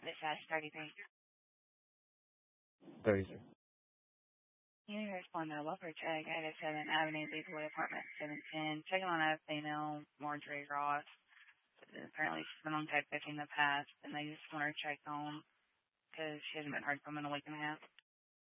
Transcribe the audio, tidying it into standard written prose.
This has 33. 33. You need to respond to a welfare check at 7 Avenue, Leeswood, apartment 710. Checking on a female, Marjorie Ross. Apparently she's been on type 50 in the past, and they just want her checked on because she hasn't been heard from in a week and a half.